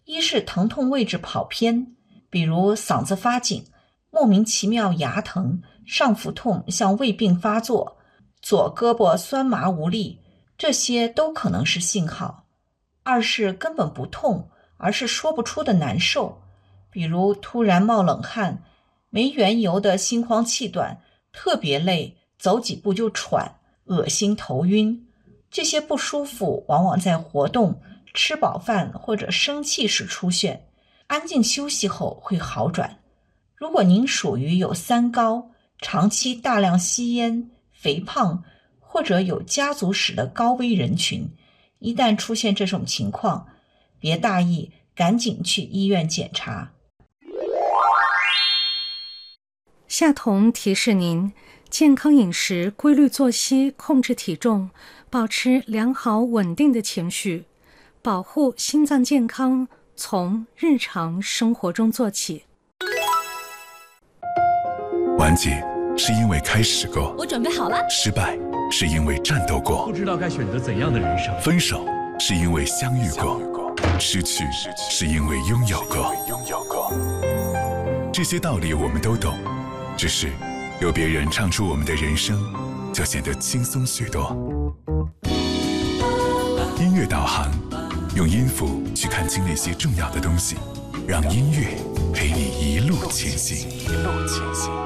一是疼痛位置跑偏，比如嗓子发紧，莫名其妙牙疼，上腹痛像胃病发作，左胳膊酸麻无力，这些都可能是信号。二是根本不痛，而是说不出的难受，比如突然冒冷汗，没缘由的心慌气短，特别累，走几步就喘，恶心头晕。这些不舒服往往在活动、吃饱饭或者生气时出现，安静休息后会好转。如果您属于有三高、长期大量吸烟、肥胖或者有家族史的高危人群，一旦出现这种情况，别大意，赶紧去医院检查。 夏彤提示您，健康饮食、规律作息、控制体重，保持良好稳定的情绪，保护心脏健康，从日常生活中做起。 完结是因为开始过， 我准备好了。 失败是因为战斗过， 不知道该选择怎样的人生。 分手是因为相遇过，失去是因为拥有过。这些道理我们都懂，只是有别人唱出我们的人生，就显得轻松许多。音乐导航，用音符去看清那些重要的东西，让音乐陪你一路前行。